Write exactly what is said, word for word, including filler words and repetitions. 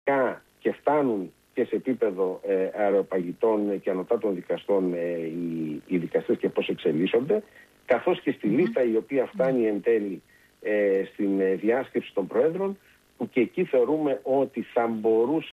τελικά και φτάνουν και σε επίπεδο ε, αεροπαγητών και ανωτάτων δικαστών ε, οι, οι δικαστές και πώς εξελίσσονται, καθώς και στη mm-hmm. λίστα η οποία φτάνει εν τέλει ε, στην ε, διάσκεψη των Προέδρων, που και εκεί θεωρούμε ότι θα μπορούσε